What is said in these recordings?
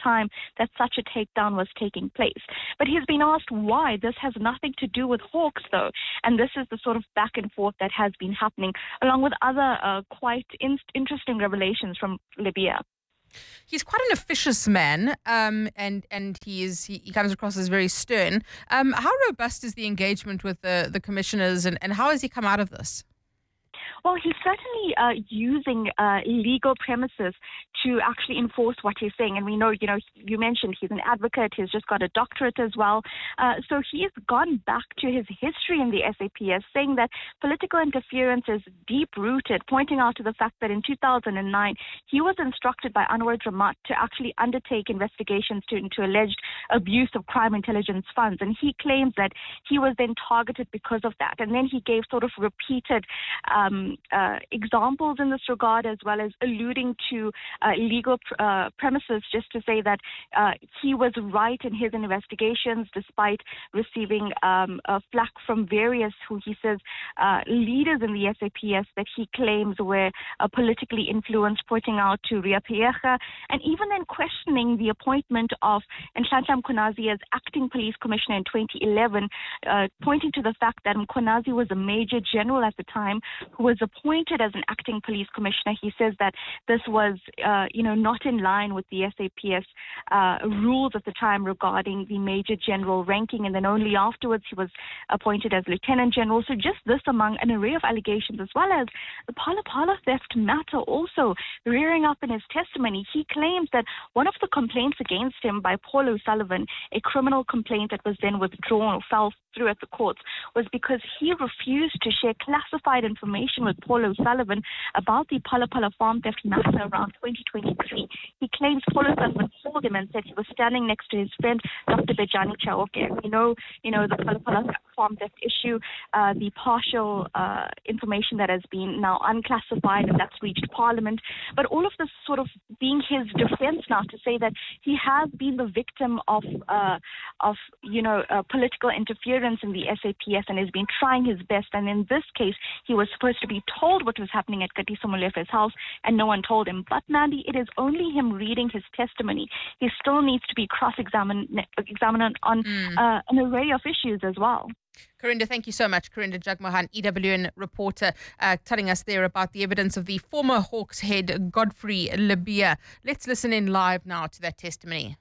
time that such a takedown was taking place. But he's been asked why. This has nothing to do with Hawks, though. And this is the sort of back and forth that has been happening, along with other quite interesting revelations from Libya. He's quite an officious man, and he comes across as very stern. How robust is the engagement with the commissioners, and how has he come out of this? Well, he's certainly using legal premises to actually enforce what he's saying. And we know, you mentioned he's an advocate. He's just got a doctorate as well. So he's gone back to his history in the SAPS, saying that political interference is deep-rooted, pointing out to the fact that in 2009, he was instructed by Anwar Dramat to actually undertake investigations into alleged abuse of crime intelligence funds. And he claims that he was then targeted because of that. And then he gave sort of repeated examples in this regard, as well as alluding to legal premises, just to say that he was right in his investigations, despite receiving flack from various, who he says, leaders in the SAPS that he claims were politically influenced, pointing out to Ria Piecha, and even then questioning the appointment of Nhlanhla Mkhwanazi as acting police commissioner in 2011, pointing to the fact that Mkhwanazi was a major general at the time who was appointed as an acting police commissioner. He says that this was, not in line with the SAPS rules at the time regarding the major general ranking, and then only afterwards he was appointed as lieutenant general. So just this among an array of allegations, as well as the Phala theft matter also rearing up in his testimony. He claims that one of the complaints against him by Paul O'Sullivan, a criminal complaint that was then withdrawn or fell through at the courts, was because he refused to share classified information with Paul O'Sullivan about the Phala farm theft matter around 2023. He claims Paul O'Sullivan called him and said he was standing next to his friend, Dr. Bejani Chauke. We know, the Phala farm theft issue, the partial information that has been now unclassified, and that's reached Parliament. But all of this sort of being his defense now, to say that he has been the victim of political interference in the SAPS and has been trying his best. And in this case, he was supposed to be told what was happening at Katiso Molefe's house, and no one told him. But Mandy, it is only him reading his testimony. He still needs to be cross-examined on an array of issues as well. Karinda, thank you so much. Karinda Jagmohan, EWN reporter, telling us there about the evidence of the former Hawks head, Godfrey Libya. Let's listen in live now to that testimony.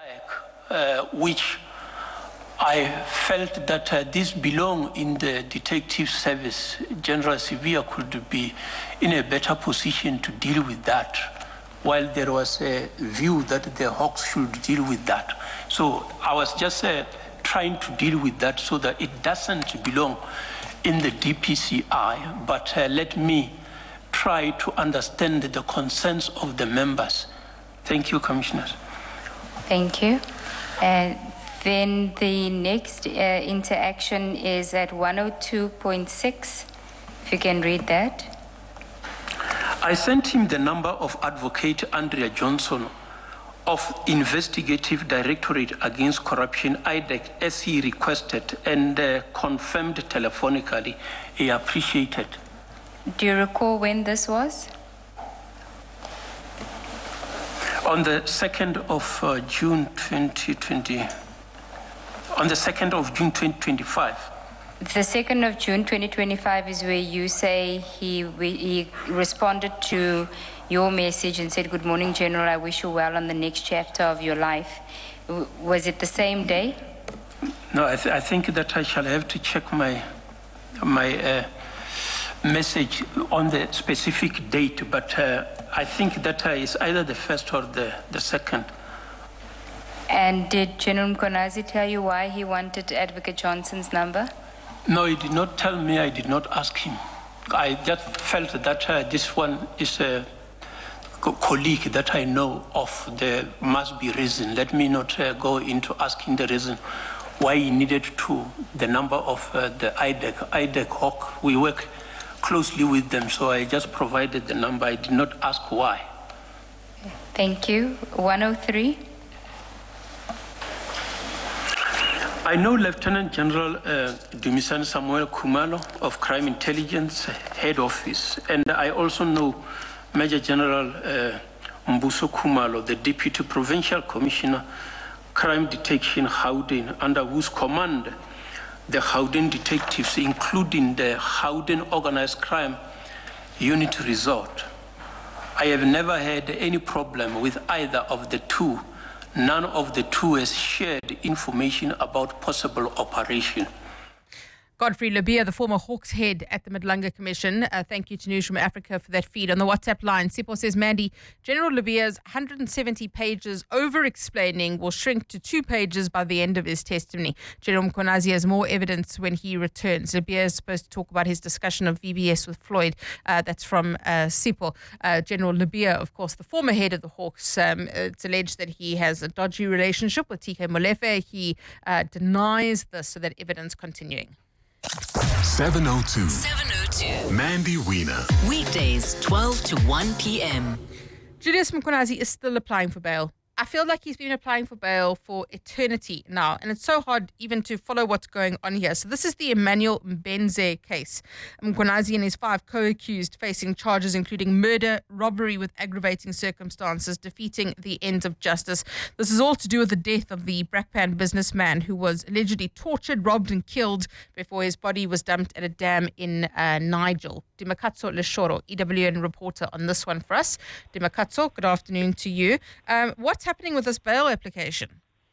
Which I felt that this belonged in the detective service. General Sevilla could be in a better position to deal with that, while there was a view that the Hawks should deal with that. So I was just trying to deal with that so that it doesn't belong in the DPCI, but let me try to understand the concerns of the members. Thank you, Commissioners. Thank you. Then the next interaction is at 102.6. If you can read that. I sent him the number of Advocate Andrea Johnson of Investigative Directorate Against Corruption, IDEC, as he requested, and confirmed telephonically. He appreciated. Do you recall when this was? On the 2nd of June 2020. On the 2nd of June 2025. The 2nd of June 2025 is where you say he responded to your message and said, "Good morning, General. I wish you well on the next chapter of your life." Was it the same day? No, I think that I shall have to check my message on the specific date, but I think that is either the 1st or the 2nd. And did General Mkhwanazi tell you why he wanted Advocate Johnson's number? No, he did not tell me. I did not ask him. I just felt that this one is a colleague that I know of. There must be reason. Let me not go into asking the reason why he needed the number of the IDEC Hawk. We work closely with them, so I just provided the number. I did not ask why. Thank you. 103. I know Lieutenant General Dumisani Samuel Khumalo of Crime Intelligence Head Office, and I also know Major General Mbuso Khumalo, the Deputy Provincial Commissioner, Crime Detection Gauteng, under whose command the Gauteng detectives, including the Gauteng Organized Crime Unit, resort. I have never had any problem with either of the two. None of the two has shared information about possible operation. Godfrey Lebeya, the former Hawks head at the Madlanga Commission. Thank you to Newsroom Africa for that feed. On the WhatsApp line, Sipho says, Mandy, General Lebeya's 170 pages over-explaining will shrink to 2 pages by the end of his testimony. General Mkhwanazi has more evidence when he returns. Lebeya is supposed to talk about his discussion of VBS with Floyd. That's from Sipho. General Lebeya, of course, the former head of the Hawks, it's alleged that he has a dodgy relationship with TK Molefe. He denies this, so that evidence continuing. 702. Mandy Wiener. Weekdays, 12 to 1 p.m. Julius Mkhwanazi is still applying for bail. I feel like he's been applying for bail for eternity now, and it's so hard even to follow what's going on here. So this is the Emmanuel Mbenze case. Mkhwanazi and his 5 co-accused facing charges including murder, robbery with aggravating circumstances, defeating the ends of justice. This is all to do with the death of the Brakpan businessman who was allegedly tortured, robbed and killed before his body was dumped at a dam in Nigel. Dimakatso Leshoro, EWN reporter on this one for us. Dimakatso, good afternoon to you. What's happening with this bail application?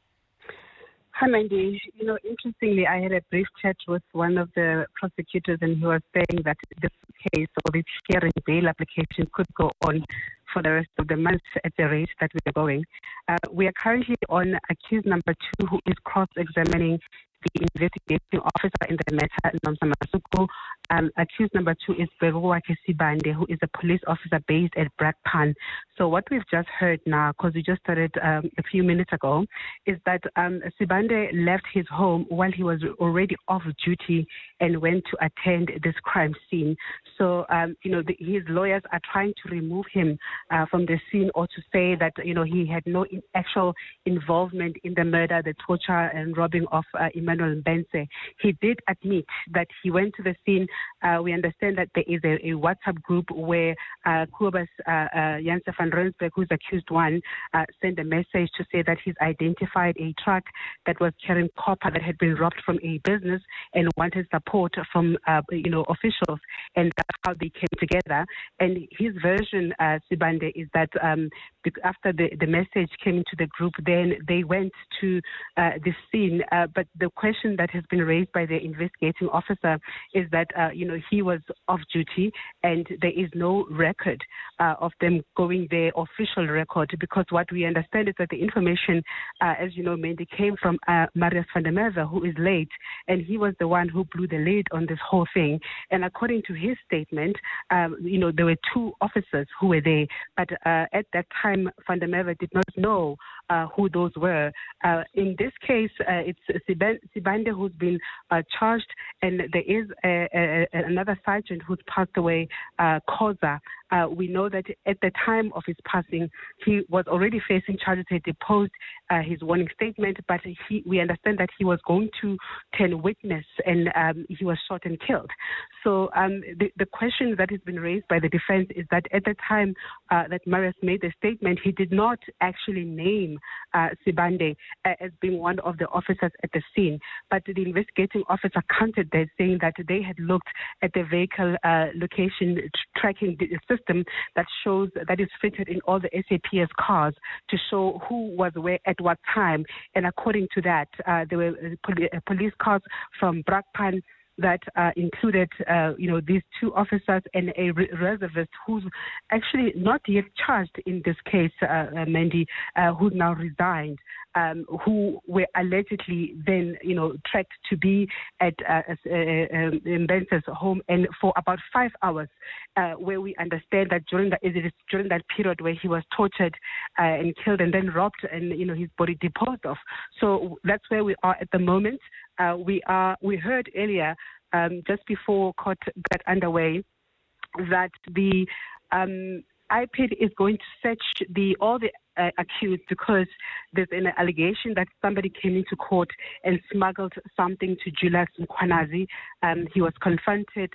Hi, Mandy. Interestingly, I had a brief chat with one of the prosecutors, and he was saying that this case or this hearing bail application could go on for the rest of the month at the rate that we are going. We are currently on accused number 2, who is cross-examining the investigating officer in the matter, Nomsa Masuku. Accused number 2 is Beruwake Sibande, who is a police officer based at Brakpan. So what we've just heard now, because we just started a few minutes ago, is that Sibande left his home while he was already off duty and went to attend this crime scene. So, his lawyers are trying to remove him from the scene, or to say that, he had no actual involvement in the murder, the torture and robbing of Emmanuel Mbenze. He did admit that he went to the scene. We understand that there is a WhatsApp group where Kobus Janse van Rensburg, who's accused one, sent a message to say that he's identified a truck that was carrying copper that had been robbed from a business and wanted support from officials, and that's how they came together. And his version, Sibande, is that after the message came into the group, then they went to the scene. But the question that has been raised by the investigating officer is that he was off duty, and there is no record of them going there, official record, because what we understand is that the information, as you know, Mandy, came from Marius van der Merwe, who is late, and he was the one who blew the lid on this whole thing. And according to his statement, there were 2 officers who were there, but at that time, van der Merwe did not know who those were. In this case, it's Sibande who's been charged, and there is another sergeant who's passed away, Khoza. We know that at the time of his passing, he was already facing charges. He deposed his warning statement, but we understand that he was going to turn witness, and he was shot and killed. So the question that has been raised by the defense is that at the time that Marius made the statement, he did not actually name Sibande as being one of the officers at the scene, but the investigating officer countered that, saying that they had looked at the vehicle location tracking system that is fitted in all the SAPS cars to show who was where at what time. And according to that, there were police cars from Brakpan that included, these 2 officers and a reservist who's actually not yet charged in this case, Mandy, who's now resigned, who were allegedly then, tracked to be at Mbenze's home, and for about 5 hours, where we understand that during that period where he was tortured and killed and then robbed, and his body disposed of. So that's where we are at the moment. We heard earlier, just before court got underway, that the IPID is going to search all the accused because there's an allegation that somebody came into court and smuggled something to Julius Mkhwanazi. He was confronted,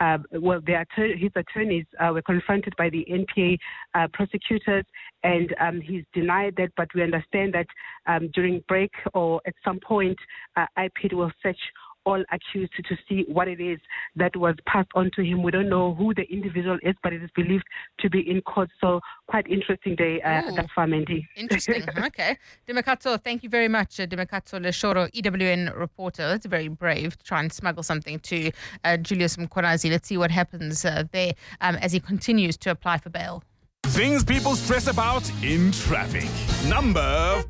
his attorneys were confronted by the NPA prosecutors, and he's denied that, but we understand that during break or at some point, IPID will search all accused to see what it is that was passed on to him. We don't know who the individual is, but it is believed to be in court. So quite interesting day that far, Mandy. Interesting. Okay. Dimakatso, thank you very much. Dimakatso Leshoro, EWN reporter. That's very brave to try and smuggle something to Julius Mkhwanazi. Let's see what happens there as he continues to apply for bail. Things people stress about in traffic. Number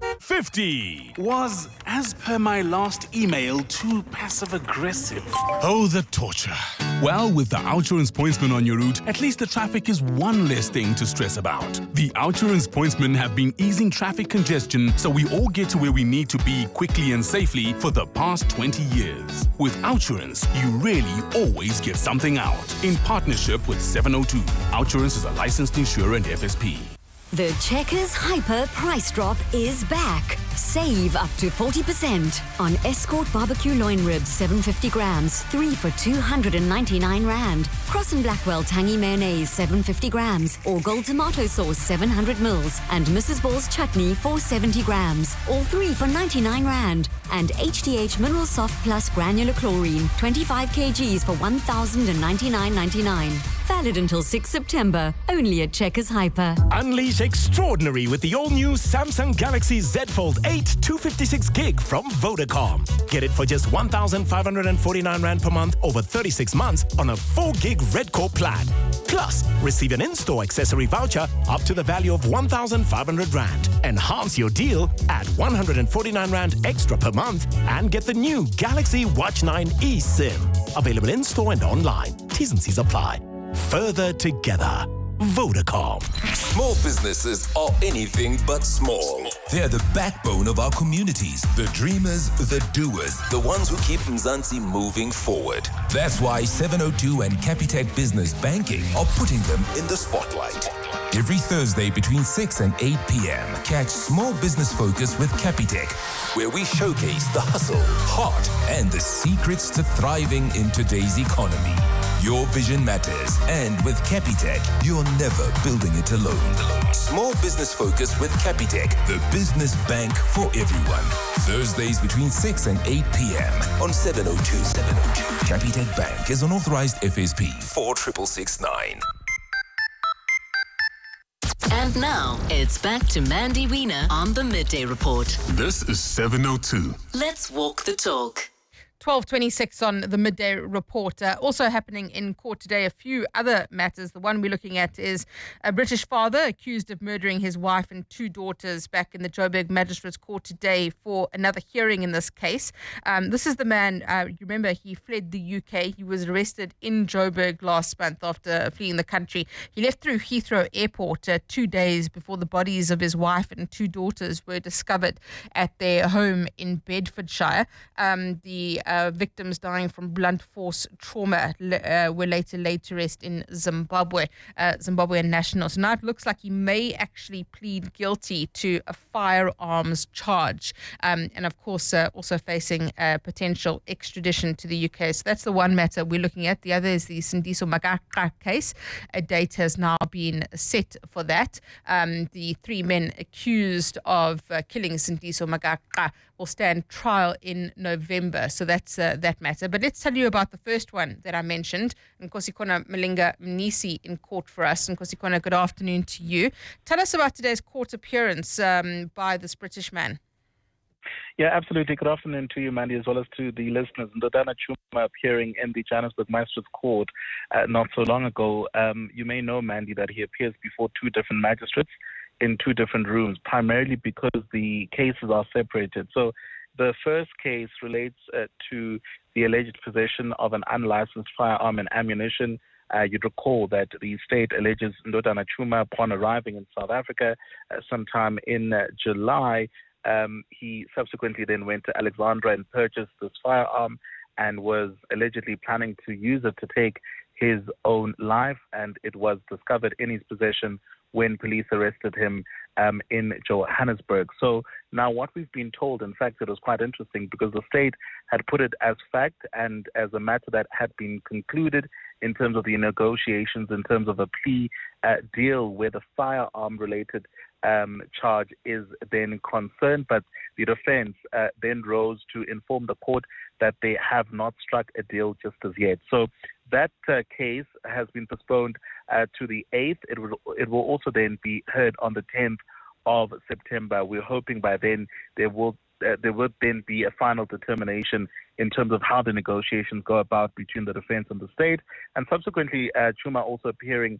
50 was, as per my last email, too passive-aggressive. Oh, the torture. Well, with the Outsurance Pointsman on your route, at least the traffic is one less thing to stress about. The Outsurance Pointsmen have been easing traffic congestion so we all get to where we need to be quickly and safely for the past 20 years. With Outsurance, you really always get something out. In partnership with 702, Outsurance is a licensed insurer and FSP. The Checkers Hyper price drop is back. Save up to 40% on Escort barbecue loin ribs 750 grams, 3 for 299 Rand. Cross and Blackwell tangy mayonnaise 750 grams, or gold tomato sauce 700 mils, and Mrs. Ball's chutney 470 grams, all 3 for 99 Rand. And HDH Mineral Soft Plus granular chlorine 25 kgs for 1,099.99. Valid until 6 September. Only at Checkers Hyper. Unleash extraordinary with the all-new Samsung Galaxy Z Fold 8 256 gig from Vodacom. Get it for just 1,549 Rand per month over 36 months on a 4 gig Red Core plan. Plus, receive an in-store accessory voucher up to the value of 1,500 Rand. Enhance your deal at 149 Rand extra per month and get the new Galaxy Watch 9 eSIM. Available in-store and online. T's and C's apply. Further together. Vodacom. Small businesses are anything but small. They're the backbone of our communities, the dreamers, the doers, the ones who keep Mzansi moving forward. That's why 702 and Capitec Business Banking are putting them in the spotlight. Every Thursday between 6 and 8 p.m., catch Small Business Focus with Capitec, where we showcase the hustle, heart, and the secrets to thriving in today's economy. Your vision matters, and with Capitec, you're never building it alone. Small Business Focus with Capitec, the business bank for everyone. Thursdays between 6 and 8 p.m. on 702. Capitec Bank is an authorized FSP 46669. And now, it's back to Mandy Wiener on the Midday Report. This is 702. Let's walk the talk. 12:26 on the Midday Report. Also happening in court today, a few other matters. The one we're looking at is a British father accused of murdering his wife and 2 daughters back in the Joburg Magistrates Court today for another hearing in this case. This is the man, you remember, he fled the UK. He was arrested in Joburg last month after fleeing the country. He left through Heathrow Airport 2 days before the bodies of his wife and 2 daughters were discovered at their home in Bedfordshire. The victims dying from blunt force trauma were later laid to rest in Zimbabwe, Zimbabwean nationals. So now it looks like he may actually plead guilty to a firearms charge, and of course also facing potential extradition to the UK. So that's the one matter we're looking at. The other is the Sindiso Magaqa case. A date has now been set for that. The 3 men accused of killing Sindiso Magaqa will stand trial in November. So that's that matter. But let's tell you about the first one that I mentioned. Nkosikona Malinga Mnisi in court for us. Nkosikona, good afternoon to you. Tell us about today's court appearance by this British man. Yeah, absolutely. Good afternoon to you, Mandy, as well as to the listeners. Ndodana Chuma appearing in the Johannesburg Magistrates Court not so long ago. You may know, Mandy, that he appears before 2 different magistrates in 2 different rooms, primarily because the cases are separated. So the first case relates to the alleged possession of an unlicensed firearm and ammunition. You'd recall that the state alleges Ndodana Chuma, upon arriving in South Africa sometime in July, he subsequently then went to Alexandra and purchased this firearm and was allegedly planning to use it to take his own life, and it was discovered in his possession when police arrested him in Johannesburg. So now what we've been told, in fact, it was quite interesting because the state had put it as fact and as a matter that had been concluded in terms of the negotiations, in terms of a plea deal where the firearm-related charge is then concerned, but the defense then rose to inform the court that they have not struck a deal just as yet. So that case has been postponed to the 8th. It will also then be heard on the 10th of September. We're hoping by then there would then be a final determination in terms of how the negotiations go about between the defense and the state. And subsequently, Chuma also appearing,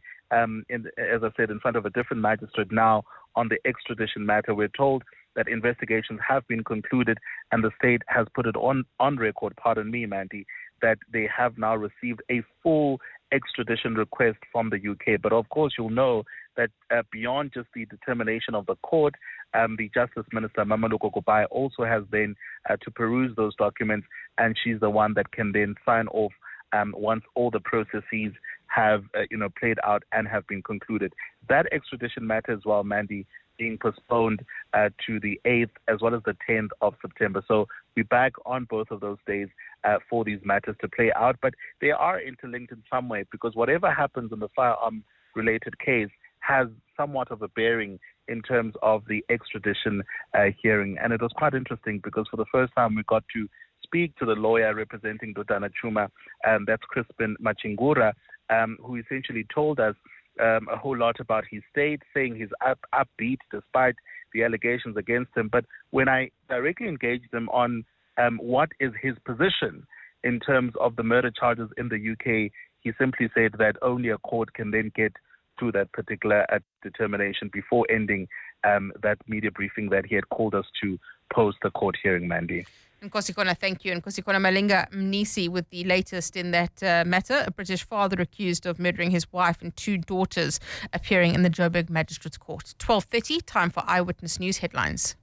as I said, in front of a different magistrate now on the extradition matter. We're told that investigations have been concluded and the state has put it on record, pardon me, Mandy, that they have now received a full extradition request from the UK. But of course, you'll know that beyond just the determination of the court, the Justice Minister, Mameloko Kupai, also has then to peruse those documents, and she's the one that can then sign off once all the processes have played out and have been concluded. That extradition matter as well, Mandy, being postponed to the 8th as well as the 10th of September. So we're back on both of those days for these matters to play out. But they are interlinked in some way because whatever happens in the firearm-related case has somewhat of a bearing in terms of the extradition hearing. And it was quite interesting because for the first time we got to speak to the lawyer representing Ndodana Chuma, that's Crispin Machingura, who essentially told us a whole lot about his state, saying he's upbeat despite the allegations against him. But when I directly engaged him on what is his position in terms of the murder charges in the UK, he simply said that only a court can then get to that particular determination before ending that media briefing that he had called us to post the court hearing, Mandy. Nkosikona, thank you. And Nkosikona Malinga Mnisi with the latest in that matter. A British father accused of murdering his wife and 2 daughters appearing in the Joburg Magistrates Court. 12:30, time for Eyewitness News headlines.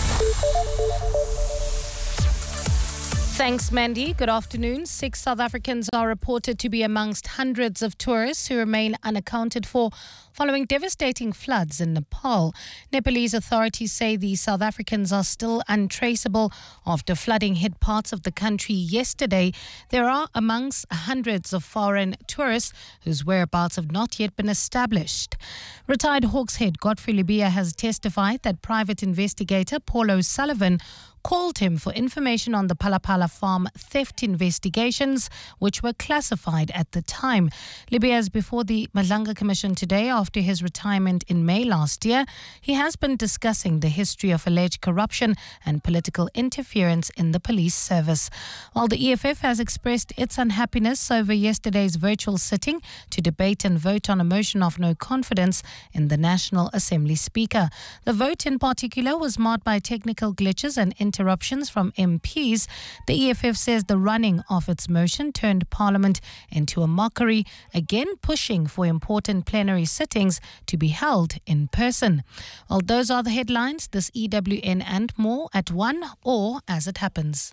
Thanks, Mandy. Good afternoon. 6 South Africans are reported to be amongst hundreds of tourists who remain unaccounted for following devastating floods in Nepal. Nepalese authorities say the South Africans are still untraceable after flooding hit parts of the country yesterday. There are amongst hundreds of foreign tourists whose whereabouts have not yet been established. Retired Hawks head Godfrey Libya has testified that private investigator Paul O'Sullivan called him for information on the Palapala farm theft investigations, which were classified at the time. Libya is before the Madlanga Commission today after his retirement in May last year. He has been discussing the history of alleged corruption and political interference in the police service. While the EFF has expressed its unhappiness over yesterday's virtual sitting to debate and vote on a motion of no confidence in the National Assembly Speaker. The vote in particular was marred by technical glitches and interruptions from MPs. The EFF says the running of its motion turned Parliament into a mockery, again pushing for important plenary sittings to be held in person. Well, those are the headlines. This EWN and more at 1 or as it happens.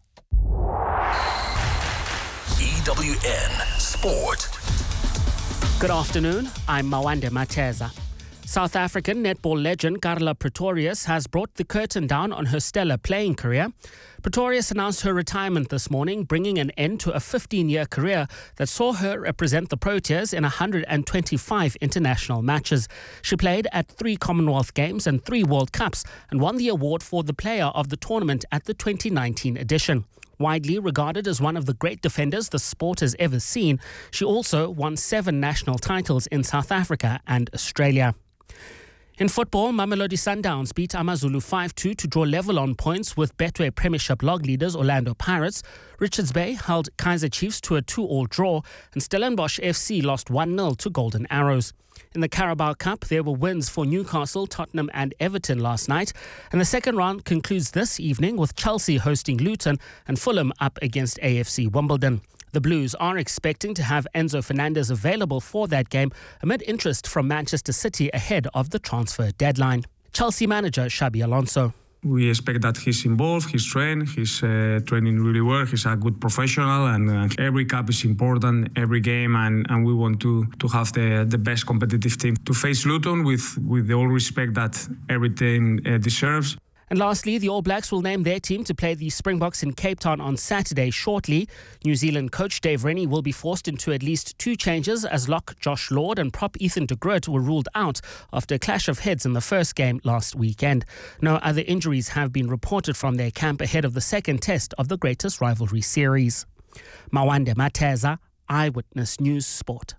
EWN Sport. Good afternoon. I'm Mawande Mateza. South African netball legend Carla Pretorius has brought the curtain down on her stellar playing career. Pretorius announced her retirement this morning, bringing an end to a 15-year career that saw her represent the Proteas in 125 international matches. She played at 3 Commonwealth Games and 3 World Cups and won the award for the player of the tournament at the 2019 edition. Widely regarded as one of the great defenders the sport has ever seen, she also won 7 national titles in South Africa and Australia. In football, Mamelodi Sundowns beat Amazulu 5-2 to draw level on points with Betway Premiership log leaders Orlando Pirates. Richards Bay held Kaizer Chiefs to a 2-2 draw, and Stellenbosch FC lost 1-0 to Golden Arrows. In the Carabao Cup, there were wins for Newcastle, Tottenham and Everton last night, and the second round concludes this evening with Chelsea hosting Luton and Fulham up against AFC Wimbledon. The Blues are expecting to have Enzo Fernandez available for that game amid interest from Manchester City ahead of the transfer deadline. Chelsea manager Xabi Alonso. We expect that he's involved, he's trained, he's training really well, he's a good professional, and every cup is important, every game, and we want to have the best competitive team to face Luton with the all respect that every team deserves. And lastly, the All Blacks will name their team to play the Springboks in Cape Town on Saturday shortly. New Zealand coach Dave Rennie will be forced into at least 2 changes as lock Josh Lord and prop Ethan de Groot were ruled out after a clash of heads in the first game last weekend. No other injuries have been reported from their camp ahead of the second test of the greatest rivalry series. Mawande Mateza, Eyewitness News Sport.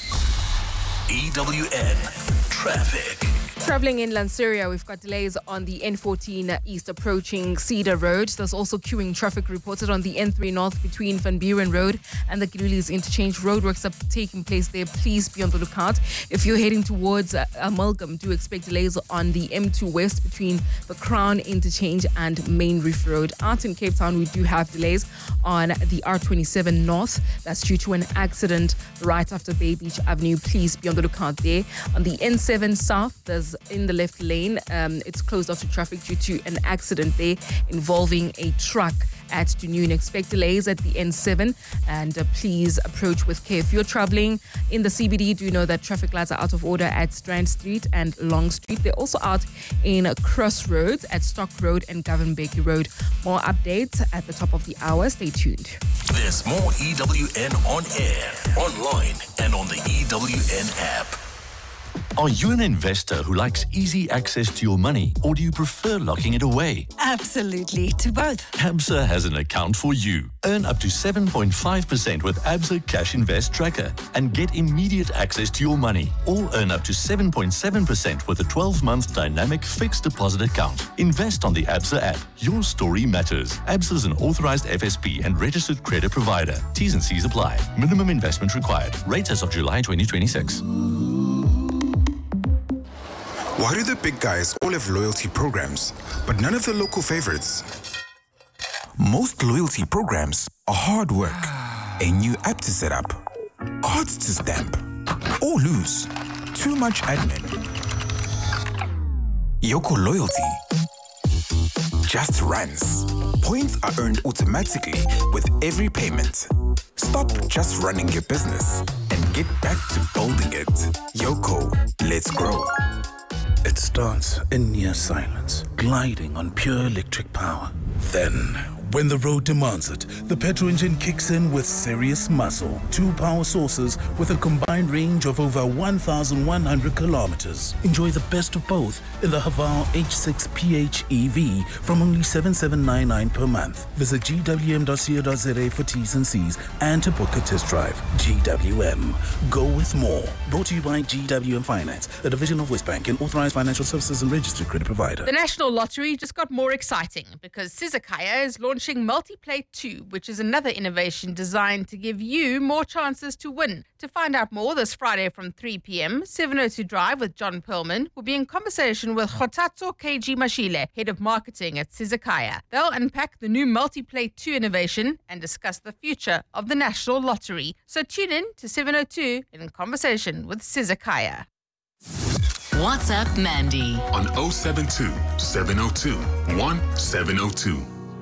EWN Traffic. Travelling in Lanseria, we've got delays on the N14 East approaching Cedar Road. There's also queuing traffic reported on the N3 North between Van Buren Road and the Giluli's Interchange. Roadworks are taking place there. Please be on the lookout. If you're heading towards Amalgam, do expect delays on the M2 West between the Crown Interchange and Main Reef Road. Out in Cape Town, we do have delays on the R27 North. That's due to an accident right after Bay Beach Avenue. Please be on the lookout there. On the N7 South, there's in the left lane, it's closed off to traffic due to an accident there involving a truck at Dunoon. Expect delays at the N7 and please approach with care. If you're traveling in the CBD, do know that traffic lights are out of order at Strand Street and Long Street. They're also out in Crossroads at Stock Road and Govan Becky Road. More updates at the top of the hour. Stay tuned. There's more EWN on air, online, and on the EWN app. Are you an investor who likes easy access to your money, or do you prefer locking it away? Absolutely, to both. ABSA has an account for you. Earn up to 7.5% with ABSA Cash Invest Tracker and get immediate access to your money, or earn up to 7.7% with a 12-month dynamic fixed deposit account. Invest on the ABSA app. Your story matters. ABSA is an authorized FSP and registered credit provider. T's and C's apply. Minimum investment required. Rates as of July 2026. Why do the big guys all have loyalty programs, but none of the local favorites? Most loyalty programs are hard work. A new app to set up, cards to stamp, or lose. Too much admin. Yoko Loyalty just runs. Points are earned automatically with every payment. Stop just running your business and get back to building it. Yoko, let's grow. It starts in near silence, gliding on pure electric power. Then, when the road demands it, the petrol engine kicks in with serious muscle. 2 power sources with a combined range of over 1,100 kilometers. Enjoy the best of both in the Haval H6 PHEV from only $7,799 per month. Visit gwm.co.za for T's and C's and to book a test drive. GWM. Go with more. Brought to you by GWM Finance, a division of Westbank and authorized financial services and registered credit provider. The National Lottery just got more exciting because Sizakaya is launching MultiPlay 2, which is another innovation designed to give you more chances to win. To find out more, this Friday from 3 p.m, 702 Drive with John Perlman will be in conversation with Khotatso KG Mashile, Head of Marketing at Sizakaya. They'll unpack the new MultiPlay 2 innovation and discuss the future of the National Lottery. So tune in to 702 in conversation with Sizakaya. WhatsApp Mandy on 072 702 1702.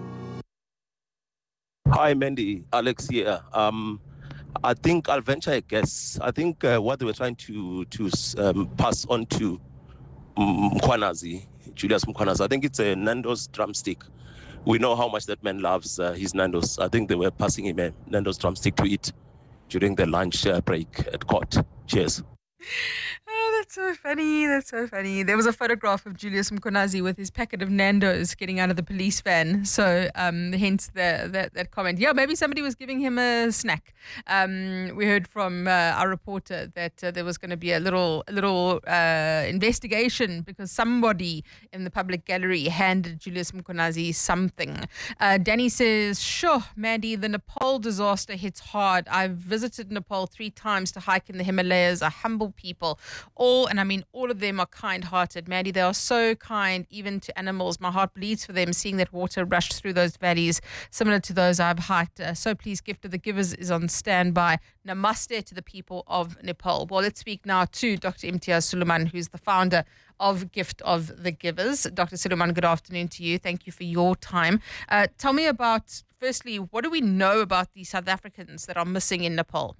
Hi, Mandy. Alex here. I think I'll venture a guess. I think what they were trying to pass on to Mkhwanazi, Julius Mkhwanazi, I think it's a Nando's drumstick. We know how much that man loves his Nando's. I think they were passing him a Nando's drumstick to eat during the lunch break at court. Cheers. Oh, that's so funny. That's so funny. There was a photograph of Julius Mkhwanazi with his packet of Nando's getting out of the police van. So, hence that comment. Yeah, maybe somebody was giving him a snack. We heard from our reporter that there was going to be a little investigation because somebody in the public gallery handed Julius Mkhwanazi something. Danny says, sure, Mandy, the Nepal disaster hits hard. I've visited Nepal 3 times to hike in the Himalayas. A humble people, all Nepal, and I mean, all of them are kind-hearted. Mandy, they are so kind, even to animals. My heart bleeds for them, seeing that water rush through those valleys, similar to those I've hiked. So please, Gift of the Givers is on standby. Namaste to the people of Nepal. Well, let's speak now to Dr. Imtiaz Sooliman, who's the founder of Gift of the Givers. Dr. Sooliman, good afternoon to you. Thank you for your time. Tell me about, firstly, what do we know about the South Africans that are missing in Nepal?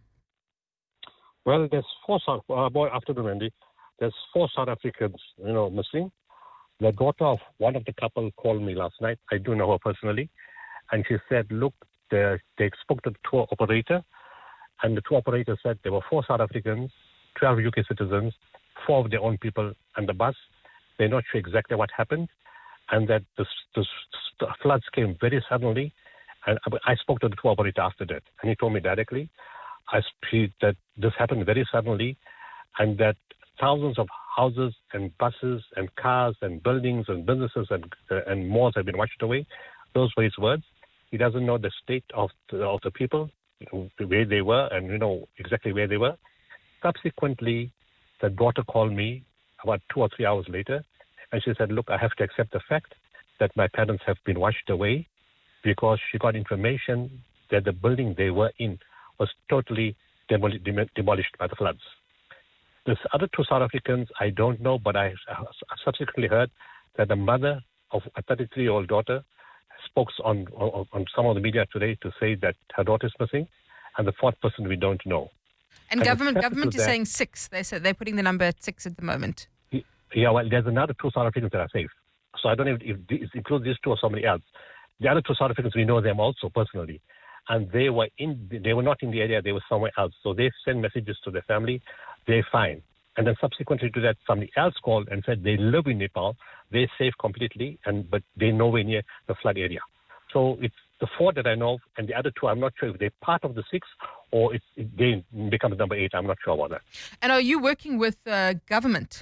Well, there's afternoon, Andy. There's 4 South Africans, missing. The daughter of one of the couple called me last night. I do know her personally. And she said, look, they spoke to the tour operator. And the tour operator said there were 4 South Africans, 12 UK citizens, 4 of their own people on the bus. They're not sure exactly what happened. And that the floods came very suddenly. And I spoke to the tour operator after that. And he told me directly that this happened very suddenly, and that thousands of houses and buses and cars and buildings and businesses and malls have been washed away. Those were his words. He doesn't know the state of the people, where they were, and exactly where they were. Subsequently, the daughter called me about 2 or 3 hours later, and she said, look, I have to accept the fact that my parents have been washed away, because she got information that the building they were in was totally demolished by the floods. The other 2 South Africans, I don't know, but I subsequently heard that the mother of a 33-year-old daughter spoke on some of the media today to say that her daughter is missing, and the 4th person we don't know. And government is saying 6. They said they're putting the number at 6 at the moment. Yeah, well, there's another 2 South Africans that are safe. So I don't know if it includes these 2 or somebody else. The other 2 South Africans, we know them also personally. And they were not in the area, they were somewhere else. So they sent messages to their family, they're fine. And then subsequently to that, somebody else called and said they live in Nepal, they're safe completely, but they're nowhere near the flood area. So it's the 4 that I know of, and the other 2, I'm not sure if they're part of the 6 or they become the number 8. I'm not sure about that. And are you working with government?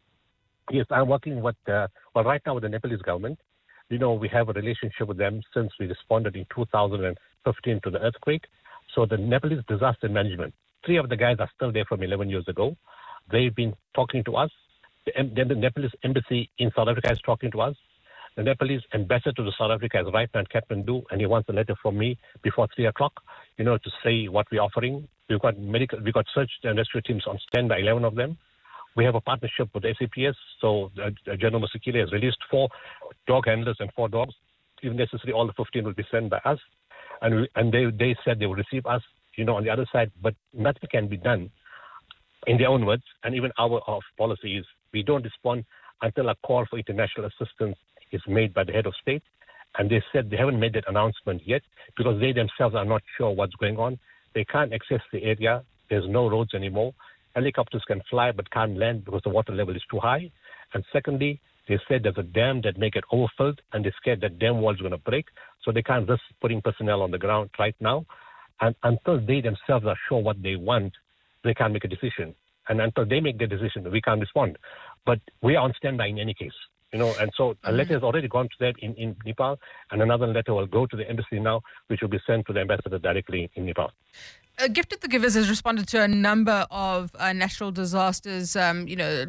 Yes, I'm working with, right now with the Nepalese government. We have a relationship with them since we responded in 2015 to the earthquake. So the Nepalese disaster management, 3 of the guys are still there from 11 years ago. They've been talking to us. Then the Nepalese embassy in South Africa is talking to us. The Nepalese ambassador to South Africa is right now in Kathmandu, and he wants a letter from me before 3 o'clock, to say what we're offering. We've got search and rescue teams on standby, 11 of them. We have a partnership with SAPS, so General Musikile has released 4 dog handlers and 4 dogs. If necessary, all the 15 will be sent by us. And they said they will receive us, on the other side, but nothing can be done in their own words. And even our policy is we don't respond until a call for international assistance is made by the head of state. And they said they haven't made that announcement yet because they themselves are not sure what's going on. They can't access the area. There's no roads anymore. Helicopters can fly but can't land because the water level is too high. And secondly, they said there's a dam that may get overfilled, and they're scared that dam wall is going to break, so they can't risk putting personnel on the ground right now. And until they themselves are sure what they want, they can't make a decision. And until they make their decision, we can't respond. But we are on standby in any case. And so a letter has already gone to them in Nepal, and another letter will go to the embassy now, which will be sent to the ambassador directly in Nepal. Gift of the Givers has responded to a number of natural disasters, from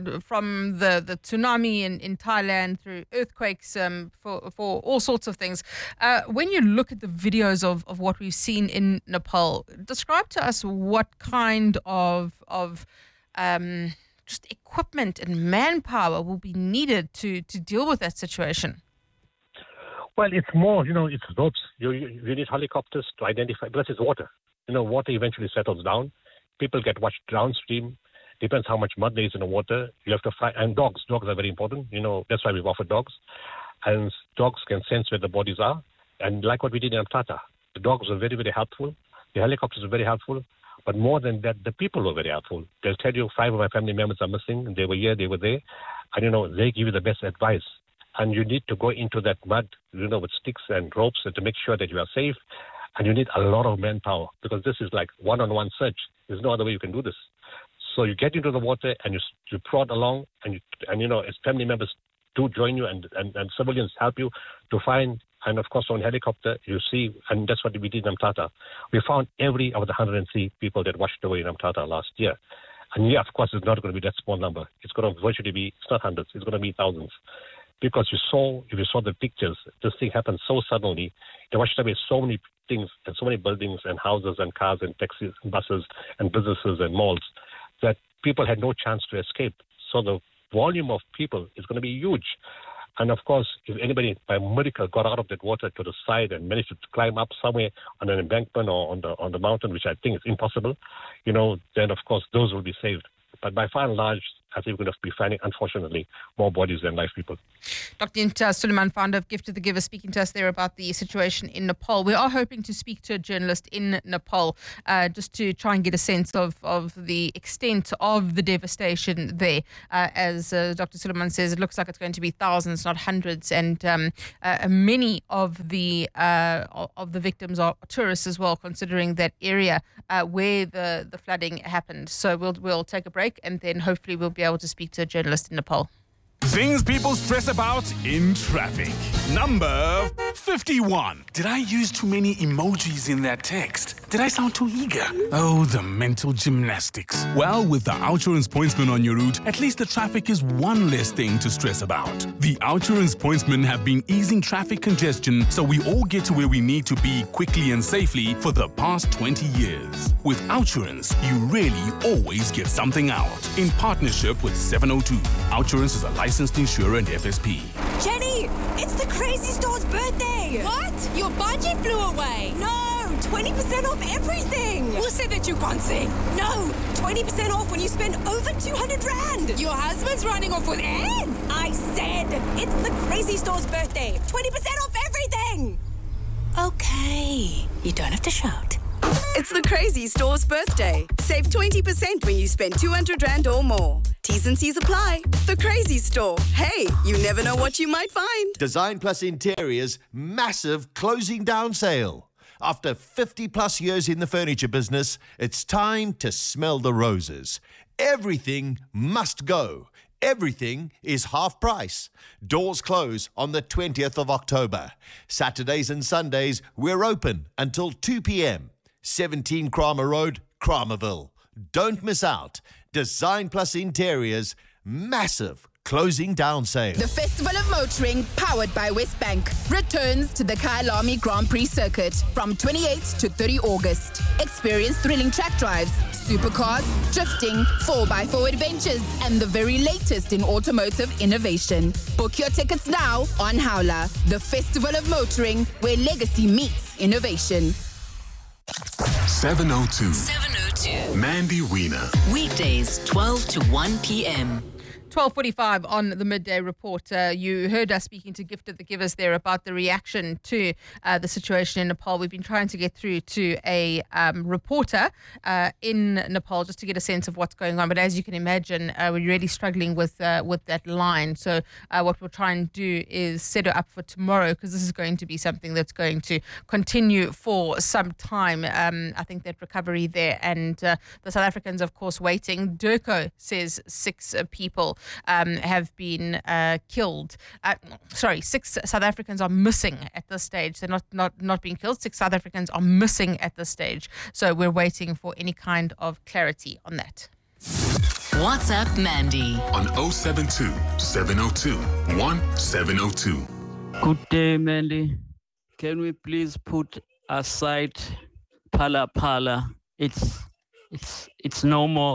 the tsunami in Thailand through earthquakes, for all sorts of things. When you look at the videos of what we've seen in Nepal, describe to us what kind of just equipment and manpower will be needed to deal with that situation. Well, it's more, it's ropes. You need helicopters to identify, because it's water. Water eventually settles down. People get washed downstream. Depends how much mud there is in the water. You have to find, and dogs. Dogs are very important. That's why we've offered dogs. And dogs can sense where the bodies are. And like what we did in Amtata, the dogs were very, very helpful. The helicopters were very helpful. But more than that, the people were very helpful. They'll tell you 5 of my family members are missing. They were here, they were there. And, they give you the best advice. And you need to go into that mud, with sticks and ropes to make sure that you are safe. And you need a lot of manpower because this is like one-on-one search. There's no other way you can do this. So you get into the water and you prod along, and as family members do join you and civilians help you to find. And of course, on helicopter, you see, and that's what we did in Amtata. We found every of the 103 people that washed away in Amtata last year. And yeah, of course, it's not going to be that small number. It's going to virtually be, it's not hundreds, it's going to be thousands. Because if you saw the pictures, this thing happened so suddenly. There was so many things and so many buildings and houses and cars and taxis and buses and businesses and malls that people had no chance to escape. So the volume of people is going to be huge. And of course, if anybody by miracle got out of that water to the side and managed to climb up somewhere on an embankment or on the mountain, which I think is impossible, then of course those will be saved. But by far and large, I think we're going to be finding, unfortunately, more bodies than live people. Dr. Imtiaz Sooliman, founder of Gift of the Giver, speaking to us there about the situation in Nepal. We are hoping to speak to a journalist in Nepal just to try and get a sense of the extent of the devastation there. As Dr. Sooliman says, it looks like it's going to be thousands, not hundreds, and many of the victims are tourists as well, considering that area where the flooding happened. So we'll take a break and then hopefully we'll be able to speak to a journalist in Nepal. Things people stress about in traffic. Number 51. Did I use too many emojis in that text? Did I sound too eager? Oh, the mental gymnastics. Well, with the Outsurance Pointsman on your route, at least the traffic is one less thing to stress about. The Outsurance Pointsmen have been easing traffic congestion so we all get to where we need to be quickly and safely for the past 20 years. With Outsurance, you really always get something out. In partnership with 702, Outsurance is a licensed insurer and FSP. Jenny, it's the Crazy Store's birthday. What? Your budget flew away. No, 20% off everything. Who said that you can't sing? No, 20% off when you spend over 200 Rand. Your husband's running off with Anne. I said, it's the Crazy Store's birthday. 20% off everything. Okay, you don't have to shout. It's the Crazy Store's birthday. Save 20% when you spend 200 Rand or more. T's and C's apply. The Crazy Store. Hey, you never know what you might find. Design Plus Interiors massive closing down sale. After 50 plus years in the furniture business, it's time to smell the roses. Everything must go. Everything is half price. Doors close on the 20th of October. Saturdays and Sundays, we're open until 2 p.m. 17 Kramer Road, Kramerville. Don't miss out. Design Plus Interiors, massive closing down sale. The Festival of Motoring, powered by Westbank, returns to the Kyalami Grand Prix circuit from 28th to 30 August. Experience thrilling track drives, supercars, drifting, 4x4 adventures, and the very latest in automotive innovation. Book your tickets now on Howler, the Festival of Motoring, where legacy meets innovation. 702. Mandy Wiener. Weekdays, 12 to 1 p.m. 12:45 on the Midday Report. You heard us speaking to Gift of the Givers there about the reaction to the situation in Nepal. We've been trying to get through to a reporter in Nepal just to get a sense of what's going on. But as you can imagine, we're really struggling with that line. So what we'll try and do is set her up for tomorrow, because this is going to be something that's going to continue for some time. I think that recovery there, and the South Africans, of course, waiting. Durko says 6 people have been killed. 6 South Africans are missing at this stage. They're not being killed. 6 South Africans are missing at this stage. So we're waiting for any kind of clarity on that. WhatsApp Mandy on 072 702 1702. Good day, Mandy. Can we please put aside Phala Phala? It's no more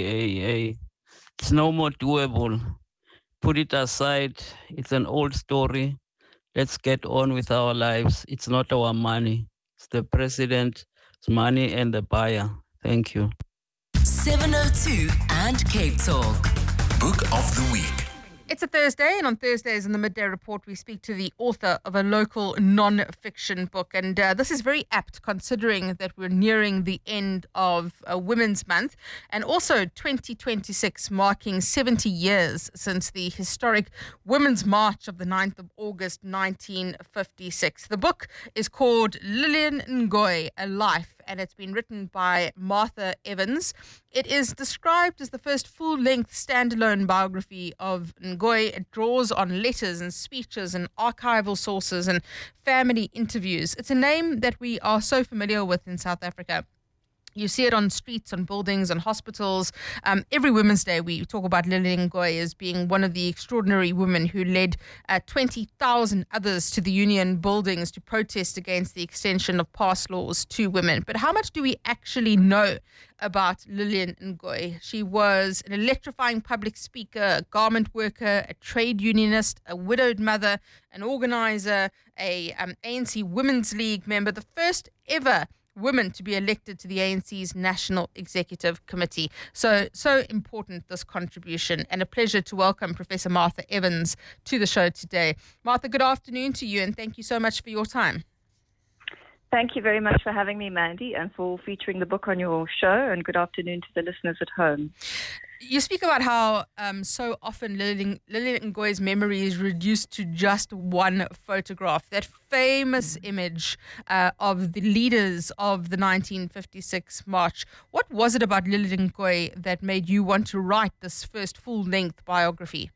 it's no more doable. Put it aside. It's an old story. Let's get on with our lives. It's not our money. It's the president's money and the buyer. Thank you. 702 and Cape Talk. Book of the Week. It's a Thursday, and on Thursdays in the Midday Report, we speak to the author of a local non-fiction book. And this is very apt, considering that we're nearing the end of Women's Month, and also 2026 marking 70 years since the historic Women's March of the 9th of August, 1956. The book is called Lillian Ngoyi, A Life, and it's been written by Martha Evans. It is described as the first full-length standalone biography of Ngoyi. It draws on letters and speeches and archival sources and family interviews. It's a name that we are so familiar with in South Africa. You see it on streets, on buildings, on hospitals. Every Women's Day, we talk about Lilian Ngoyi as being one of the extraordinary women who led 20,000 others to the union buildings to protest against the extension of past laws to women. But how much do we actually know about Lilian Ngoyi? She was an electrifying public speaker, a garment worker, a trade unionist, a widowed mother, an organizer, a ANC Women's League member, the first ever women to be elected to the ANC's National Executive Committee. So important, this contribution, and a pleasure to welcome Professor Martha Evans to the show today. Martha, good afternoon to you, and thank you so much for your time. Thank you very much for having me, Mandy, and for featuring the book on your show, and good afternoon to the listeners at home. You speak about how so often Lilian Ngoyi's memory is reduced to just one photograph, that famous image of the leaders of the 1956 march. What was it about Lilian Ngoyi that made you want to write this first full-length biography?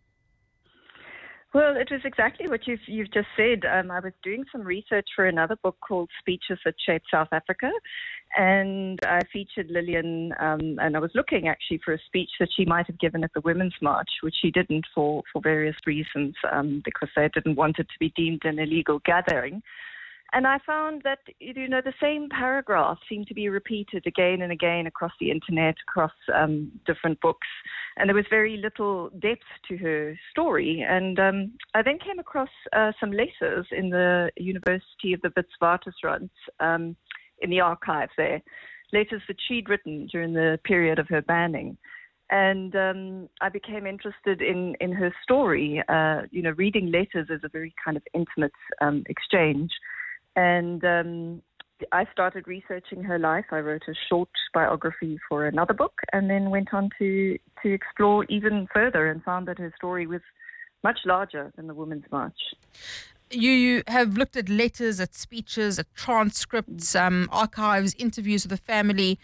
Well, it was exactly what you've just said. I was doing some research for another book called Speeches That Shaped South Africa, and I featured Lilian, and I was looking actually for a speech that she might have given at the Women's March, which she didn't for various reasons, because they didn't want it to be deemed an illegal gathering. And I found that, the same paragraph seemed to be repeated again and again across the internet, across different books. And there was very little depth to her story. And I then came across some letters in the University of the Witwatersrand, in the archive there, letters that she'd written during the period of her banning. And I became interested in her story. Reading letters is a very kind of intimate exchange. And I started researching her life. I wrote a short biography for another book, and then went on to explore even further, and found that her story was much larger than the Women's March. You have looked at letters, at speeches, at transcripts, archives, interviews with the family.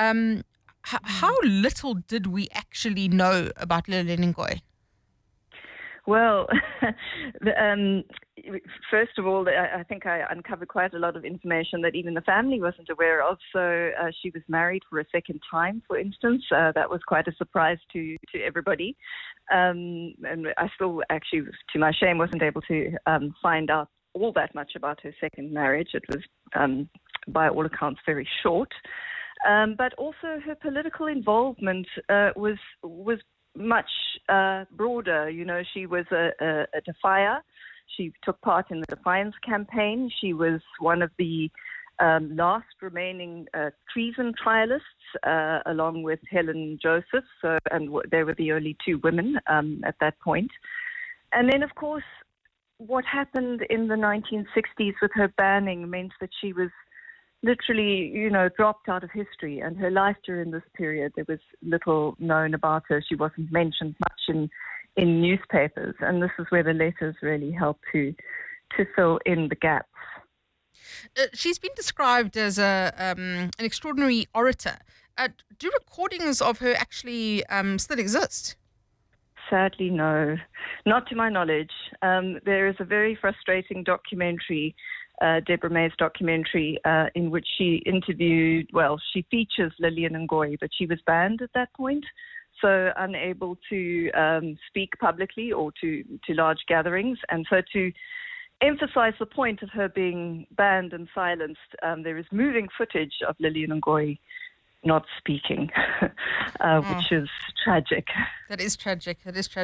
How little did we actually know about Lilian Ngoyi? Well, first of all, I think I uncovered quite a lot of information that even the family wasn't aware of. So she was married for a second time, for instance. That was quite a surprise to everybody. And I still actually, to my shame, wasn't able to find out all that much about her second marriage. It was, by all accounts, very short. But also her political involvement was much broader. She was a defier. She took part in the Defiance campaign. She was one of the last remaining treason trialists, along with Helen Joseph. And they were the only two women at that point. And then, of course, what happened in the 1960s with her banning meant that she was literally, dropped out of history. And her life during this period, there was little known about her. She wasn't mentioned much in newspapers. And this is where the letters really help to fill in the gaps. She's been described as an extraordinary orator. Do recordings of her actually still exist? Sadly, no. Not to my knowledge. There is a very frustrating documentary, Deborah May's documentary, in which she she features Lilian Ngoyi, but she was banned at that point, so unable to speak publicly or to large gatherings. And so to emphasize the point of her being banned and silenced, there is moving footage of Lilian Ngoyi not speaking, which is tragic. That is tragic.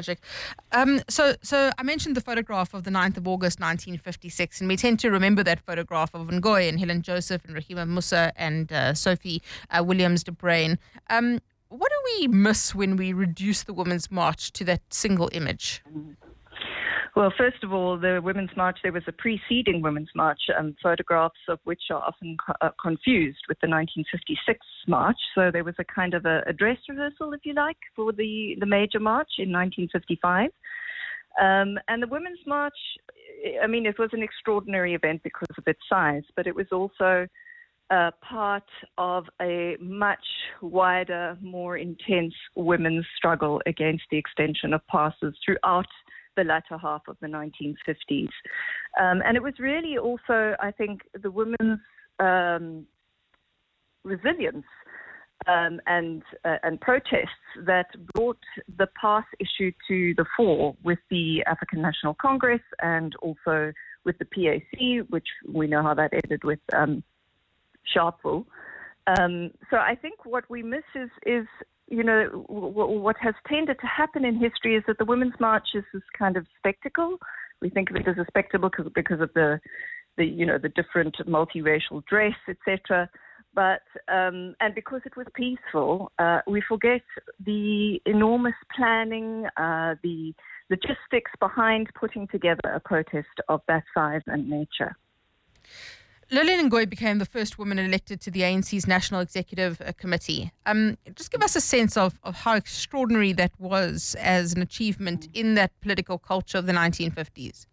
So I mentioned the photograph of the 9th of August, 1956, and we tend to remember that photograph of Ngoyi and Helen Joseph and Rahima Musa and Sophie Williams de Bruyn. What do we miss when we reduce the Women's March to that single image? Well, first of all, the Women's March, there was a preceding Women's March, photographs of which are often confused with the 1956 March. So there was a kind of a dress rehearsal, if you like, for the major march in 1955. And the Women's March, it was an extraordinary event because of its size, but it was also part of a much wider, more intense women's struggle against the extension of passes throughout the latter half of the 1950s. And it was really also, I think, the women's resilience and protests that brought the pass issue to the fore with the African National Congress and also with the PAC, which we know how that ended with Sharpeville. So I think what we miss is what has tended to happen in history is that the Women's March is this kind of spectacle. We think of it as a spectacle because of the different multiracial dress, etc. But and because it was peaceful, we forget the enormous planning, the logistics behind putting together a protest of that size and nature. Lilian Ngoyi became the first woman elected to the ANC's National Executive Committee. Just give us a sense of how extraordinary that was as an achievement in that political culture of the 1950s.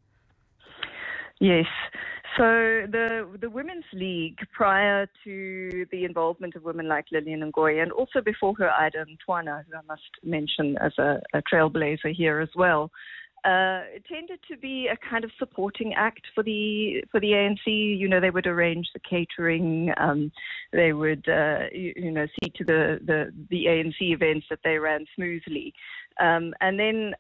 Yes. So the Women's League, prior to the involvement of women like Lilian Ngoyi, and also before her Ida Ntwana, who I must mention as a trailblazer here as well, tended to be a kind of supporting act for the ANC. They would arrange the catering. They would see to the ANC events that they ran smoothly. And then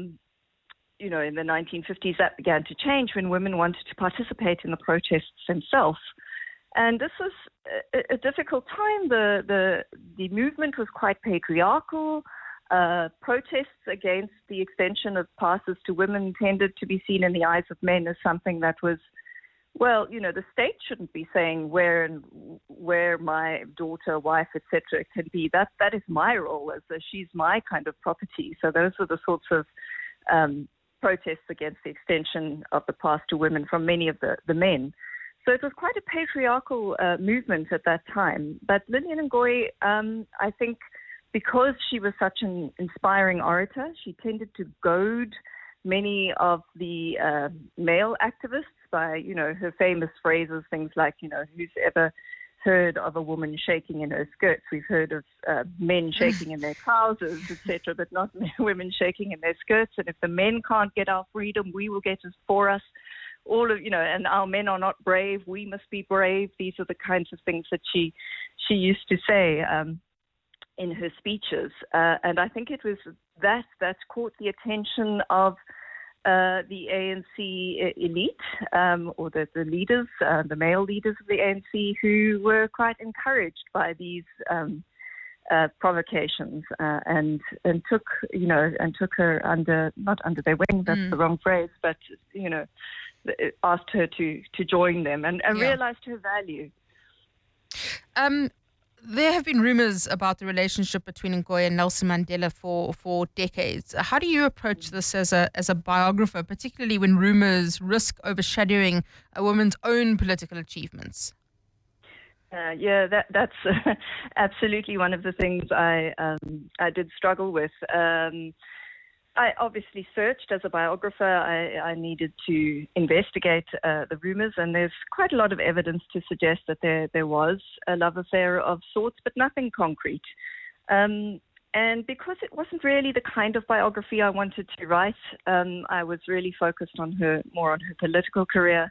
in the 1950s, that began to change when women wanted to participate in the protests themselves. And this was a difficult time. The movement was quite patriarchal. Protests against the extension of passes to women tended to be seen in the eyes of men as something that was, the state shouldn't be saying where my daughter, wife, etc. can be. That is my role, as she's my kind of property. So those were the sorts of protests against the extension of the pass to women from many of the men. So it was quite a patriarchal movement at that time. But Lilian Ngoyi, I think, because she was such an inspiring orator, she tended to goad many of the male activists by, her famous phrases, things like, who's ever heard of a woman shaking in her skirts? We've heard of men shaking in their trousers, etc., but not women shaking in their skirts. And if the men can't get our freedom, we will get it for us. And our men are not brave, we must be brave. These are the kinds of things that she used to say in her speeches. And I think it was that caught the attention of the ANC elite, or the leaders, the male leaders of the ANC, who were quite encouraged by these provocations, and took her not under their wing. That's the wrong phrase, but asked her to join them and realized her value. There have been rumors about the relationship between Ngoyi and Nelson Mandela for decades. How do you approach this as a biographer, particularly when rumors risk overshadowing a woman's own political achievements? That's absolutely one of the things I did struggle with. I obviously searched as a biographer. I needed to investigate the rumors, and there's quite a lot of evidence to suggest that there was a love affair of sorts, but nothing concrete. And because it wasn't really the kind of biography I wanted to write, I was really focused on more on her political career.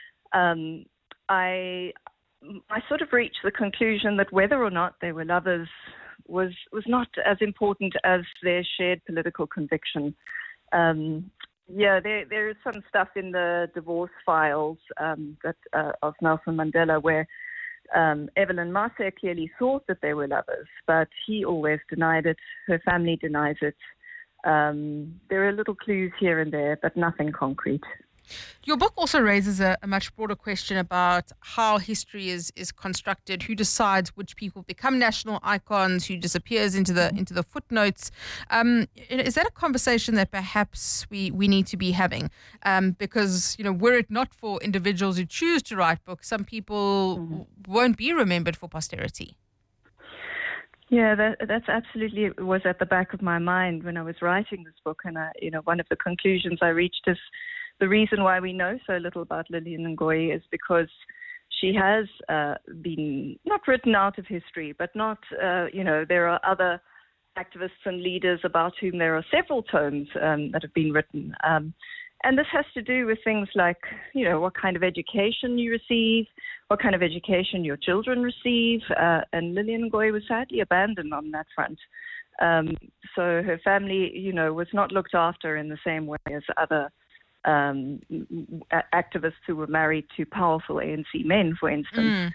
I sort of reached the conclusion that whether or not they were lovers was not as important as their shared political conviction. There is some stuff in the divorce files of Nelson Mandela where Evelyn Mase clearly thought that they were lovers, but he always denied it. Her family denies it. There are little clues here and there, but nothing concrete. Your book also raises a much broader question about how history is constructed, who decides which people become national icons, who disappears into the footnotes. Is that a conversation that perhaps we need to be having? Because, were it not for individuals who choose to write books, some people won't be remembered for posterity. Yeah, that's absolutely was at the back of my mind when I was writing this book. And one of the conclusions I reached is the reason why we know so little about Lilian Ngoyi is because she has been not written out of history, but not, there are other activists and leaders about whom there are several tomes that have been written. And this has to do with things like, what kind of education you receive, what kind of education your children receive. And Lillian Ngoyi was sadly abandoned on that front. So her family, was not looked after in the same way as other activists who were married to powerful ANC men, for instance.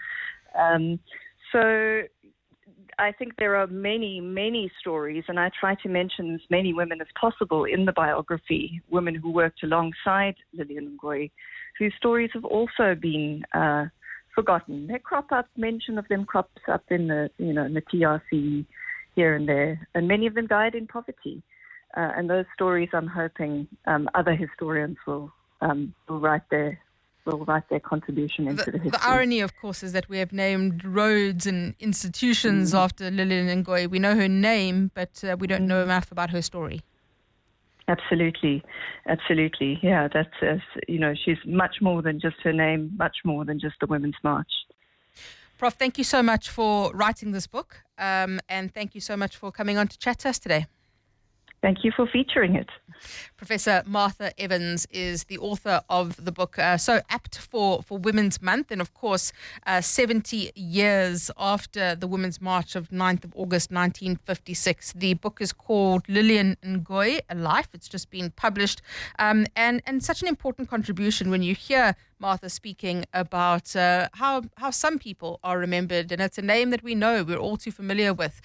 So I think there are many, many stories, and I try to mention as many women as possible in the biography, women who worked alongside Lillian Ngoyi, whose stories have also been forgotten. They crop up, mention of them crops up in the, in the TRC here and there, and many of them died in poverty. And those stories, I'm hoping other historians will write their contribution into the history. The irony, of course, is that we have named roads and institutions after Lillian Ngoyi. We know her name, but we don't know enough about her story. Absolutely. Yeah, that's, she's much more than just her name, much more than just the Women's March. Prof, thank you so much for writing this book, and thank you so much for coming on to chat to us today. Thank you for featuring it. Professor Martha Evans is the author of the book, so apt for Women's Month. And of course, 70 years after the Women's March of 9th of August 1956. The book is called Lillian Ngoyi, A Life. It's just been published. And such an important contribution when you hear Martha speaking about how some people are remembered. And it's a name that we know, we're all too familiar with.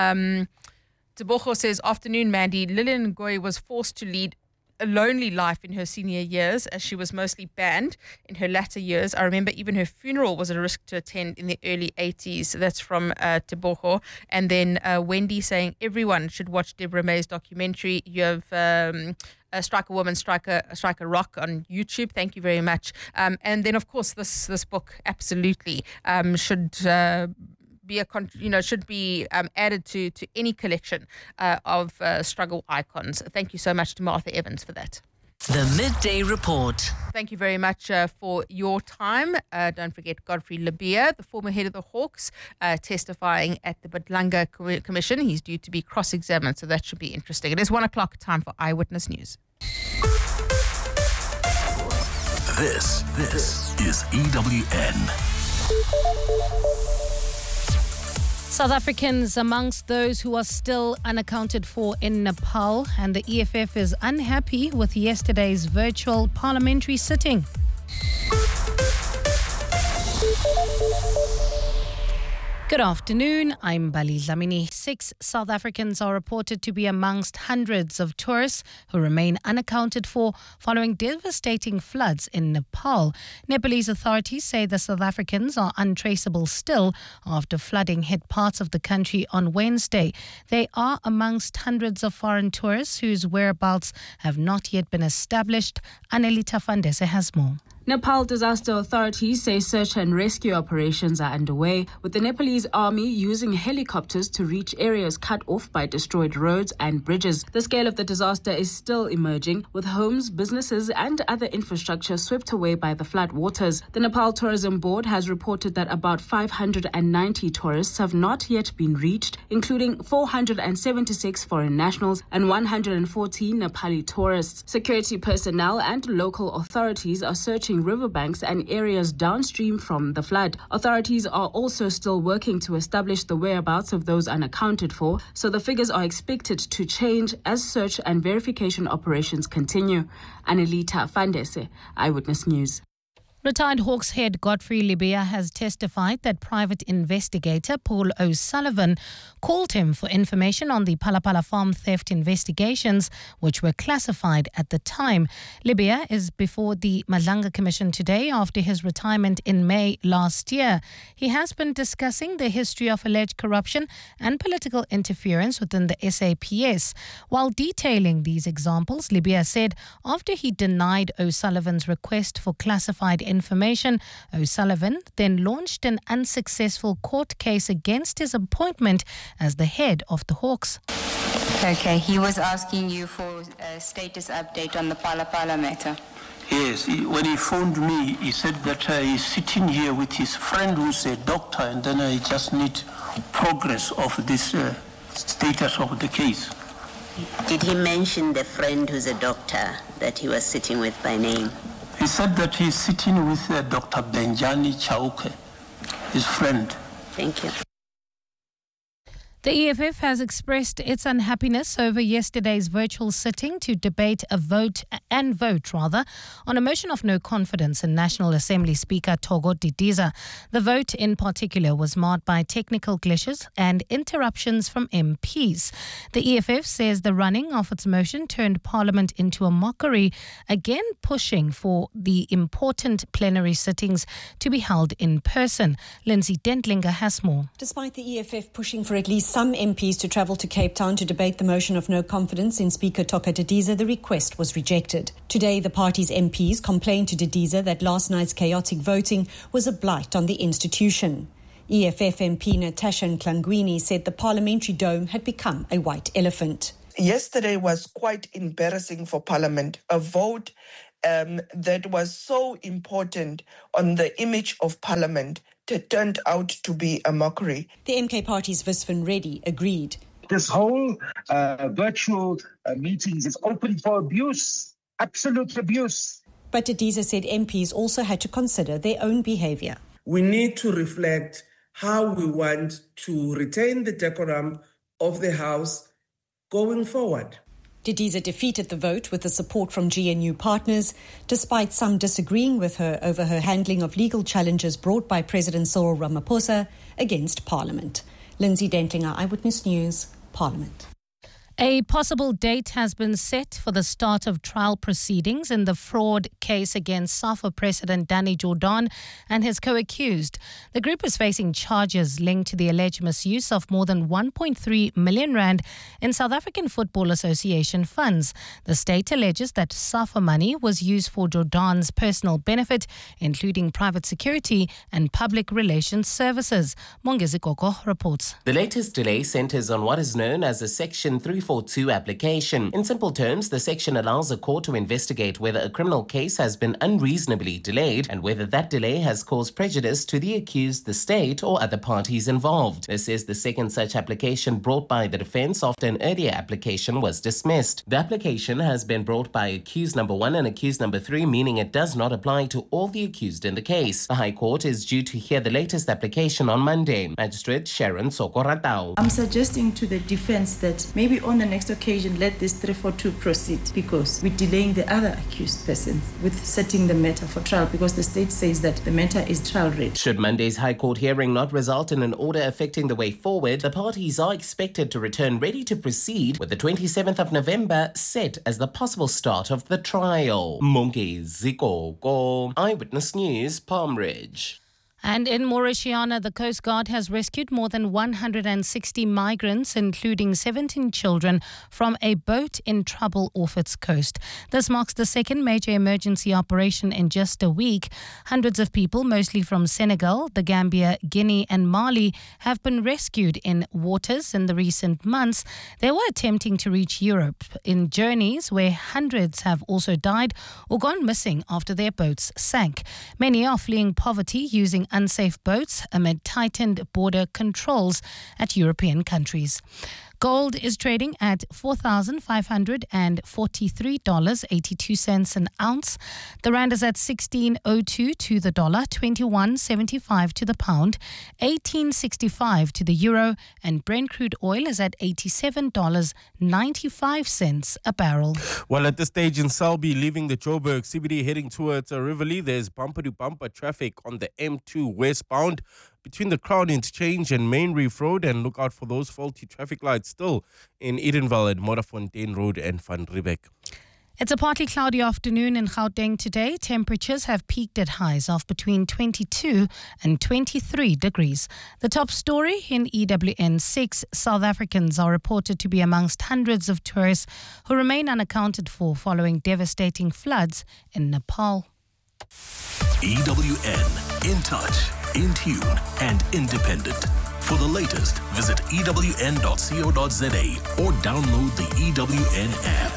Tebogo says, afternoon, Mandy. Lillian Ngoyi was forced to lead a lonely life in her senior years as she was mostly banned in her latter years. I remember even her funeral was a risk to attend in the early 80s. That's from Tebogo. And then Wendy saying, everyone should watch Deborah May's documentary. You have Strike a Woman, Strike a Rock on YouTube. Thank you very much. And then, of course, this book absolutely should should be added to any collection of struggle icons. Thank you so much to Martha Evans for that. The Midday Report. Thank you very much for your time. Don't forget Godfrey Labia, the former head of the Hawks, testifying at the Badlanga Commission. He's due to be cross-examined, so that should be interesting. It is 1 o'clock, time for Eyewitness News. This is EWN. South Africans amongst those who are still unaccounted for in Nepal, and the EFF is unhappy with yesterday's virtual parliamentary sitting. Good afternoon, I'm Bali Dlamini. 6 South Africans are reported to be amongst hundreds of tourists who remain unaccounted for following devastating floods in Nepal. Nepalese authorities say the South Africans are untraceable still after flooding hit parts of the country on Wednesday. They are amongst hundreds of foreign tourists whose whereabouts have not yet been established. Anelita Fandese has more. Nepal disaster authorities say search and rescue operations are underway, with the Nepalese army using helicopters to reach areas cut off by destroyed roads and bridges. The scale of the disaster is still emerging, with homes, businesses and other infrastructure swept away by the flood waters. The Nepal Tourism Board has reported that about 590 tourists have not yet been reached, including 476 foreign nationals and 114 Nepali tourists. Security personnel and local authorities are searching riverbanks and areas downstream from the flood. Authorities are also still working to establish the whereabouts of those unaccounted for, so the figures are expected to change as search and verification operations continue. Anelita Fandese, Eyewitness News. Retired Hawks head Godfrey Labia has testified that private investigator Paul O'Sullivan called him for information on the Palapala farm theft investigations, which were classified at the time. Labia is before the Badlanga Commission today after his retirement in May last year. He has been discussing the history of alleged corruption and political interference within the SAPS. While detailing these examples, Labia said after he denied O'Sullivan's request for classified information, O'Sullivan then launched an unsuccessful court case against his appointment as the head of the Hawks. Okay, he was asking you for a status update on the Palapala matter. Yes, when he phoned me, he said that he's sitting here with his friend who's a doctor, and then I just need progress of this status of the case. Did he mention the friend who's a doctor that he was sitting with by name? He said that he's sitting with Dr. Benjani Chauke, his friend. Thank you. The EFF has expressed its unhappiness over yesterday's virtual sitting to debate vote on a motion of no confidence in National Assembly Speaker Thogo Didiza. The vote in particular was marred by technical glitches and interruptions from MPs. The EFF says the running of its motion turned Parliament into a mockery, again pushing for the important plenary sittings to be held in person. Lindsay Dentlinger has more. Despite the EFF pushing for at least some MPs to travel to Cape Town to debate the motion of no confidence in Speaker Thogo Didiza, the request was rejected. Today, the party's MPs complained to Didiza that last night's chaotic voting was a blight on the institution. EFF MP Natasha Nklangwini said the parliamentary dome had become a white elephant. Yesterday was quite embarrassing for Parliament, a vote that was so important on the image of Parliament turned out to be a mockery. The MK Party's Visvan Reddy agreed. This whole virtual meetings is open for abuse, absolute abuse. But Didiza said MPs also had to consider their own behaviour. We need to reflect how we want to retain the decorum of the House going forward. Didiza defeated the vote with the support from GNU partners, despite some disagreeing with her over her handling of legal challenges brought by President Cyril Ramaphosa against Parliament. Lindsay Dentlinger, Eyewitness News, Parliament. A possible date has been set for the start of trial proceedings in the fraud case against SAFA President Danny Jordaan and his co-accused. The group is facing charges linked to the alleged misuse of more than 1.3 million rand in South African Football Association funds. The state alleges that SAFA money was used for Jordaan's personal benefit, including private security and public relations services. Mongezi Koko reports. The latest delay centres on what is known as a Section 342 application. In simple terms, the section allows a court to investigate whether a criminal case has been unreasonably delayed and whether that delay has caused prejudice to the accused, the state, or other parties involved. This is the second such application brought by the defence after an earlier application was dismissed. The application has been brought by accused number 1 and accused number 3, meaning it does not apply to all the accused in the case. The High Court is due to hear the latest application on Monday. Magistrate Sharon Sokoratau. I'm suggesting to the defence that maybe on the next occasion let this 342 proceed, because we're delaying the other accused persons with setting the matter for trial, because the state says that the matter is trial ready. Should Monday's High Court hearing not result in an order affecting the way forward, the parties are expected to return ready to proceed, with the 27th of November set as the possible start of the trial. Mongezi Koko, Eyewitness News, Palm Ridge. And in Mauritiana, the Coast Guard has rescued more than 160 migrants, including 17 children, from a boat in trouble off its coast. This marks the second major emergency operation in just a week. Hundreds of people, mostly from Senegal, the Gambia, Guinea and Mali, have been rescued in waters in the recent months. They were attempting to reach Europe in journeys where hundreds have also died or gone missing after their boats sank. Many are fleeing poverty using unsafe boats amid tightened border controls at European countries. Gold is trading at $4,543.82 an ounce. The rand is at 16.02 to the dollar, 21.75 to the pound, 18.65 to the euro, and Brent crude oil is at $87.95 a barrel. Well, at this stage in Selby, leaving the Joburg CBD heading towards Rivoli, there's bumper-to-bumper traffic on the M2 westbound between the Crown Interchange and Main Reef Road, and look out for those faulty traffic lights still in Edenville and Modderfontein Road and Van Riebeck. It's a partly cloudy afternoon in Gauteng today. Temperatures have peaked at highs of between 22 and 23 degrees. The top story in EWN 6, South Africans are reported to be amongst hundreds of tourists who remain unaccounted for following devastating floods in Nepal. EWN, in touch, in tune and independent. For the latest, visit ewn.co.za or download the EWN app.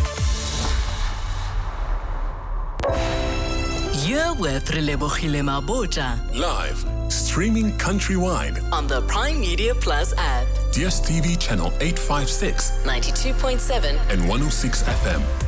You're with Relebohile Mabota. Live, streaming countrywide On the Prime Media Plus app. DSTV channel 856, 92.7 and 106 FM.